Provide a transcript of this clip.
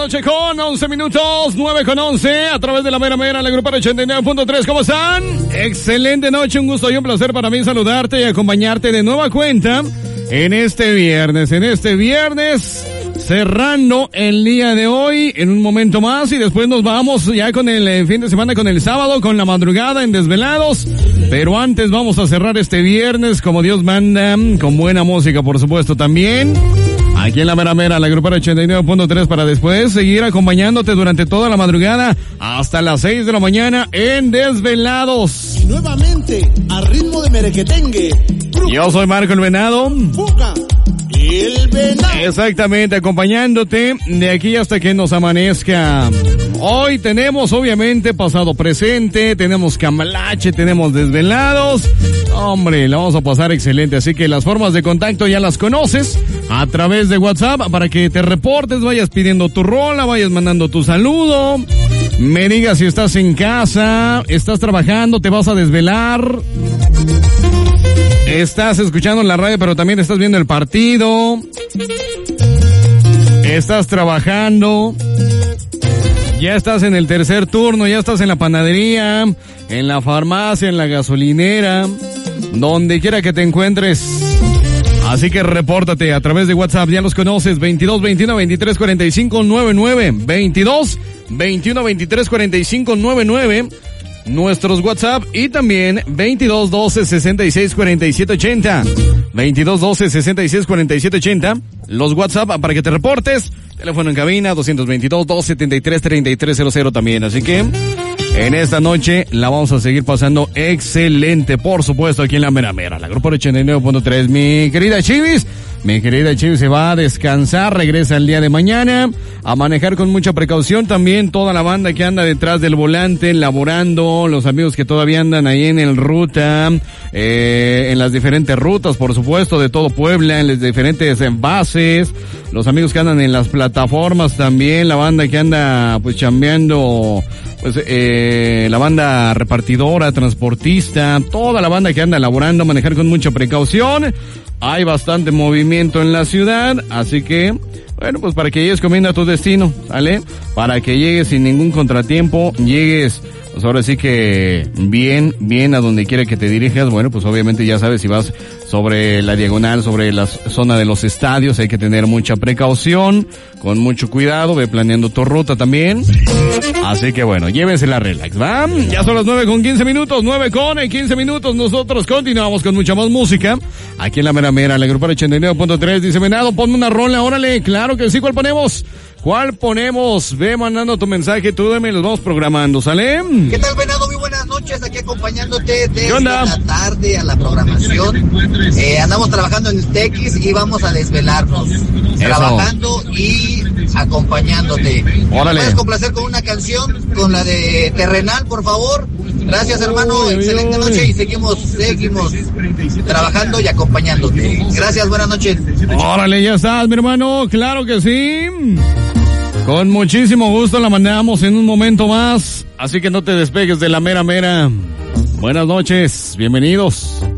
noche con 11 minutos, 9 con 11, a través de la mera la Grupera 89.3. ¿Cómo están? Excelente noche, un gusto y un placer para mí saludarte y acompañarte de nueva cuenta en este viernes, cerrando el día de hoy en un momento más y después nos vamos ya con el fin de semana, con el sábado, con la madrugada en Desvelados. Pero antes vamos a cerrar este viernes como Dios manda, con buena música por supuesto también. Aquí en la mera, la Grupera 89.3 para después seguir acompañándote durante toda la madrugada hasta las 6 de la mañana en Desvelados. Y nuevamente, a ritmo de merequetengue. Yo soy Marco el Venado. Buca, el Venado. Exactamente, acompañándote de aquí hasta que nos amanezca. Hoy tenemos obviamente pasado presente, tenemos cambalache, tenemos Desvelados. Hombre, la vamos a pasar excelente, así que las formas de contacto ya las conoces a través de WhatsApp para que te reportes, vayas pidiendo tu rola, vayas mandando tu saludo, me digas si estás en casa, estás trabajando, te vas a desvelar, estás escuchando la radio pero también estás viendo el partido, estás trabajando, ya estás en el tercer turno, ya estás en la panadería, en la farmacia, en la gasolinera, donde quiera que te encuentres. Así que repórtate a través de WhatsApp, ya los conoces, 22 21 23 45 99, 22 21 23 45 99, nuestros WhatsApp, y también 22 12 66 47 80, 22 12 66 47 80, los WhatsApp para que te reportes, teléfono en cabina 222 273 3300 también, así que en esta noche la vamos a seguir pasando excelente, por supuesto, aquí en la mera, la Grupera 89.3. Mi querida Chivis se va a descansar, regresa el día de mañana, a manejar con mucha precaución también toda la banda que anda detrás del volante, laborando, los amigos que todavía andan ahí en el ruta, en las diferentes rutas, por supuesto, de todo Puebla, en las diferentes envases, los amigos que andan en las plataformas también, la banda que anda pues chambeando, pues la banda repartidora, transportista, toda la banda que anda laborando, manejar con mucha precaución. Hay bastante movimiento en la ciudad, así que, bueno, pues para que llegues comiendo a tu destino, ¿vale? Para que llegues sin ningún contratiempo, llegues, pues ahora sí que bien a donde quiera que te dirijas. Bueno, pues obviamente ya sabes, si vas sobre la diagonal, sobre la zona de los estadios, hay que tener mucha precaución, con mucho cuidado, ve planeando tu ruta también. Así que bueno, llévensela relax, ¿va? Ya son las 9 con 15 minutos, nosotros continuamos con mucha más música. Aquí en la mera, la Grupera 89.3, dice Venado, ponme una rola, órale, claro que sí, ¿cuál ponemos? Ve mandando tu mensaje, tú dame, los vamos programando, ¿sale? ¿Qué tal, Venado? Muy buenas noches, aquí acompañándote desde la tarde a la programación. Andamos trabajando en el TX y vamos a desvelarnos. Trabajando y acompañándote. Órale. ¿Puedes complacer con una canción? Con la de Terrenal, por favor. Gracias, hermano. Excelente noche y seguimos trabajando y acompañándote. Gracias, buenas noches. Órale, ya estás, mi hermano. Claro que sí. Con muchísimo gusto la mandamos en un momento más. Así que no te despegues de la mera. Buenas noches, bienvenidos.